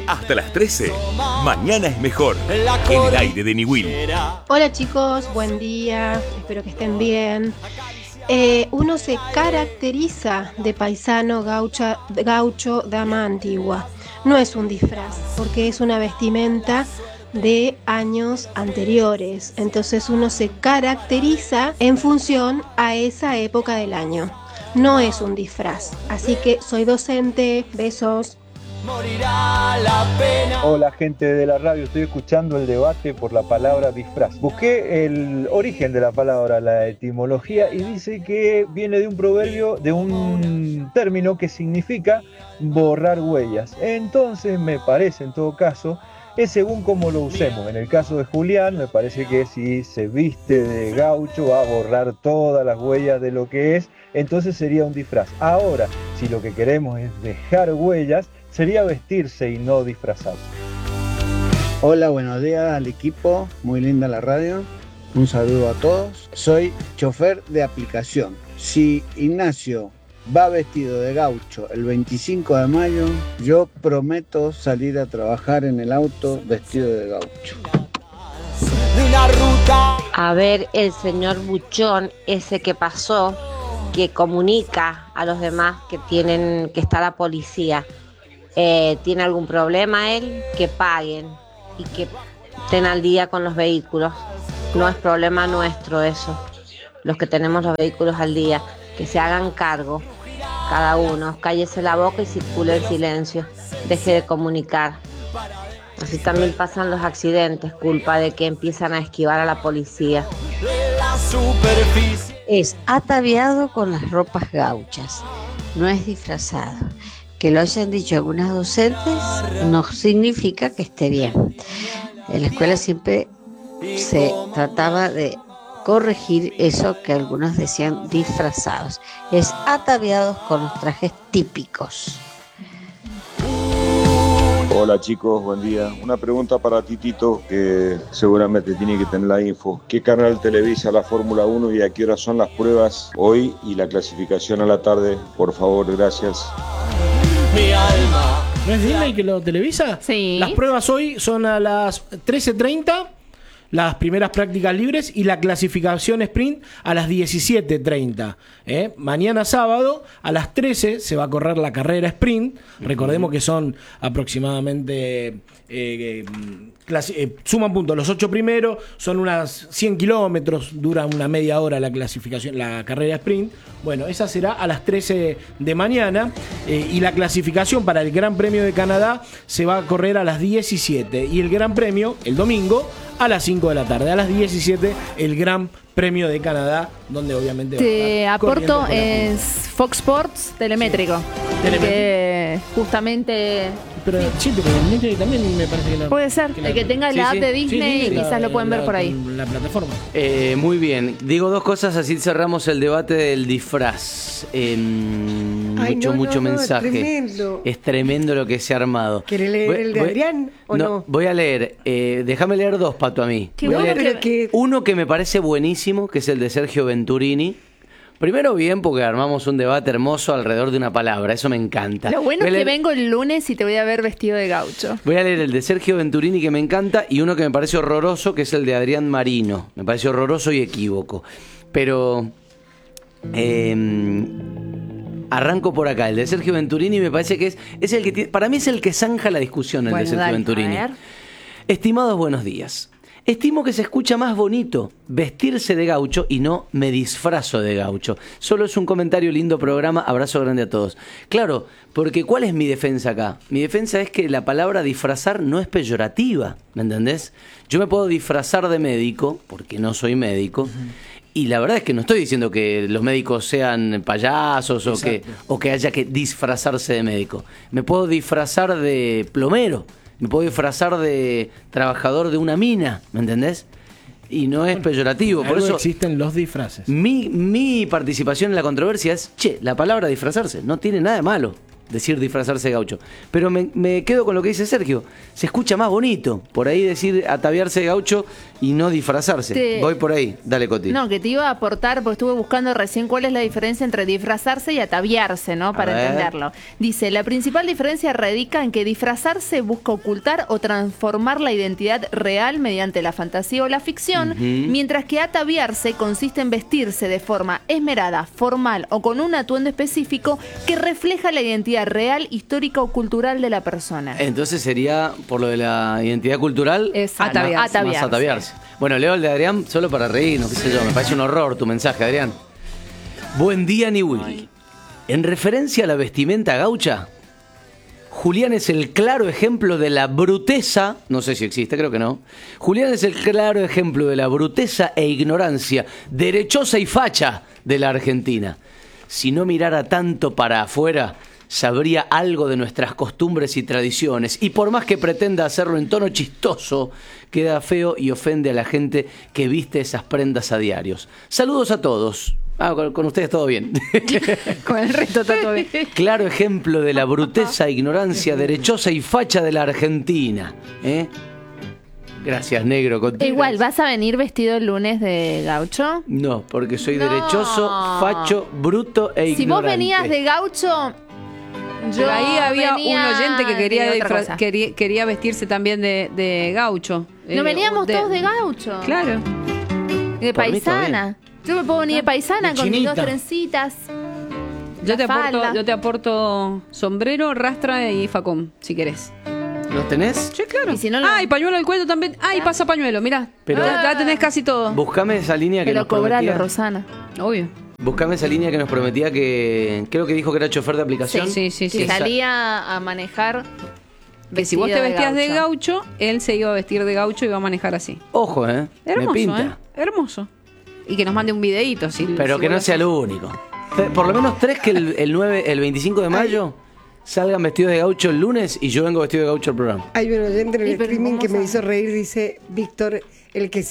Hasta las 13. Mañana es mejor. En el aire de Niwil. Hola chicos, buen día. Espero que estén bien. Uno se caracteriza de paisano gaucho dama antigua. No es un disfraz, porque es una vestimenta de años anteriores. Entonces uno se caracteriza en función a esa época del año. No es un disfraz. Así que soy docente. Besos. Hola gente de la radio, estoy escuchando el debate por la palabra disfraz. Busqué el origen de la palabra, la etimología, y dice que viene de un proverbio, de un término que significa borrar huellas. Entonces me parece, en todo caso, es según cómo lo usemos. En el caso de Julián, me parece que si se viste de gaucho va a borrar todas las huellas de lo que es, entonces sería un disfraz. Ahora, si lo que queremos es dejar huellas, sería vestirse y no disfrazarse. Hola, buenos días al equipo, muy linda la radio, un saludo a todos. Soy chofer de aplicación. Si Ignacio va vestido de gaucho el 25 de mayo, yo prometo salir a trabajar en el auto vestido de gaucho. A ver, el señor Buchón, ese que pasó, que comunica a los demás que está la policía. ¿Tiene algún problema él? Que paguen y que estén al día con los vehículos. No es problema nuestro eso, los que tenemos los vehículos al día. Que se hagan cargo, cada uno, cállese la boca y circule en silencio, deje de comunicar. Así también pasan los accidentes, culpa de que empiezan a esquivar a la policía. Es ataviado con las ropas gauchas, no es disfrazado. Que lo hayan dicho algunas docentes no significa que esté bien. En la escuela siempre se trataba de corregir eso que algunos decían disfrazados. Es ataviados con los trajes típicos. Hola chicos, buen día. Una pregunta para Titito, que seguramente tiene que tener la info. ¿Qué canal televisa la Fórmula 1 y a qué hora son las pruebas hoy y la clasificación a la tarde? Por favor, gracias. ¿No es Disney que lo televisa? Sí. Las pruebas hoy son a las 13:30, las primeras prácticas libres, y la clasificación sprint a las 17:30. Mañana sábado a las 13 se va a correr la carrera sprint. Recordemos que son aproximadamente... suman puntos los 8 primeros, son unas 100 kilómetros, dura una media hora la clasificación, la carrera sprint. Bueno, esa será a las 13 de mañana, y la clasificación para el Gran Premio de Canadá se va a correr a las 17, y el Gran Premio el domingo a las 5 de la tarde. A las 17 el Gran Premio de Canadá, donde obviamente te aporto, es Fox Sports telemétrico. Que justamente... Pero sí, pero el Disney también me parece que la... Puede ser, el que tenga la app de Disney, Disney, quizás lo pueden ver por ahí. La plataforma. Muy bien, digo dos cosas, así cerramos el debate del disfraz. Mucho mensaje. Tremendo. Es tremendo lo que se ha armado. ¿Quiere leer el de Adrián o no? Voy a leer, déjame leer dos, Pato, a mí. Qué voy bueno a leer uno que me parece buenísimo, que es el de Sergio Venturini. Primero bien, porque armamos un debate hermoso alrededor de una palabra, eso me encanta. Lo bueno es que vengo el lunes y te voy a ver vestido de gaucho. Voy a leer el de Sergio Venturini, que me encanta, y uno que me parece horroroso, que es el de Adrián Marino. Me parece horroroso y equívoco. Pero arranco por acá. El de Sergio Venturini me parece que es el que para mí es el que zanja la discusión, el de Sergio Venturini. Estimados, buenos días. Estimo que se escucha más bonito vestirse de gaucho y no me disfrazo de gaucho. Solo es un comentario, lindo programa, abrazo grande a todos. Claro, porque ¿cuál es mi defensa acá? Mi defensa es que la palabra disfrazar no es peyorativa, ¿me entendés? Yo me puedo disfrazar de médico, porque no soy médico, y la verdad es que no estoy diciendo que los médicos sean payasos o que haya que disfrazarse de médico. Me puedo disfrazar de plomero. Me puedo disfrazar de trabajador de una mina, ¿me entendés? Y no es peyorativo. Por eso existen los disfraces. Mi participación en la controversia es, la palabra disfrazarse no tiene nada de malo. decir disfrazarse de gaucho. Pero me quedo con lo que dice Sergio. Se escucha más bonito por ahí decir ataviarse de gaucho y no disfrazarse. Voy por ahí. Dale, Coti. No, que te iba a aportar, porque estuve buscando recién cuál es la diferencia entre disfrazarse y ataviarse, ¿no? Para entenderlo. Dice, la principal diferencia radica en que disfrazarse busca ocultar o transformar la identidad real mediante la fantasía o la ficción, mientras que ataviarse consiste en vestirse de forma esmerada, formal o con un atuendo específico que refleja la identidad real, histórica o cultural de la persona. Entonces sería, por lo de la identidad cultural, ataviarse. Bueno, leo el de Adrián solo para reírnos, qué sé yo, me parece un horror tu mensaje, Adrián. Buen día, Ni Willy. En referencia a la vestimenta gaucha, Julián es el claro ejemplo de la bruteza, no sé si existe, creo que no. Julián es el claro ejemplo de la bruteza e ignorancia derechosa y facha de la Argentina. Si no mirara tanto para afuera, sabría algo de nuestras costumbres y tradiciones. Y por más que pretenda hacerlo en tono chistoso, queda feo y ofende a la gente que viste esas prendas a diarios. Saludos a todos. Con ustedes todo bien. Con el resto está todo bien. Claro ejemplo de la bruteza, ignorancia, derechosa y facha de la Argentina. Gracias, negro. Igual, ¿vas a venir vestido el lunes de gaucho? No, porque soy derechoso, facho, bruto e ignorante. Si vos venías de gaucho... Yo ahí había un oyente que quería vestirse también de gaucho. No veníamos todos de gaucho. Claro. De paisana. Yo me puedo venir de paisana con mis 2 trencitas. Yo te aporto sombrero, rastra y facón, si querés. ¿Los tenés? Sí, claro. Y si no y pañuelo del cuello también. Y pasa pañuelo, mirá. Pero ya tenés casi todo. Buscame esa línea que nos prometía. Rosana. Obvio. Buscame esa línea que nos prometía que... Creo que dijo que era chofer de aplicación. Sí. Que salía a manejar... Que si vos te vestías de gaucho, él se iba a vestir de gaucho y iba a manejar así. Ojo, Hermoso, me pinta. Hermoso. Y que nos mande un videíto. Pero que no sea lo único. Por lo menos 3 que el 25 de mayo salgan vestidos de gaucho el lunes y yo vengo vestido de gaucho al programa. Hay un oyente en el streaming que me hizo reír, dice Víctor, el que